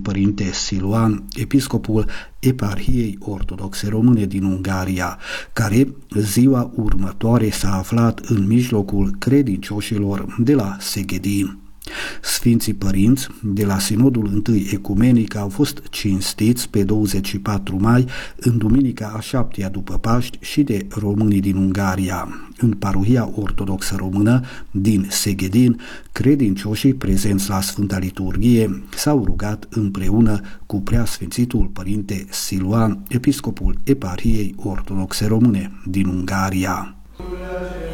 părinte Siluan, episcopul Eparhiei Ortodoxe Române din Ungaria, care ziua următoare s-a aflat în mijlocul credincioșilor de la Szegedin. Sfinții părinți de la Sinodul I Ecumenic au fost cinstiți pe 24 mai, în duminica a 7-a după Paști, și de românii din Ungaria. În parohia ortodoxă română din Szegedin, credincioșii prezenți la Sfânta Liturghie s-au rugat împreună cu Preasfințitul părinte Siluan, episcopul Eparhiei Ortodoxe Române din Ungaria.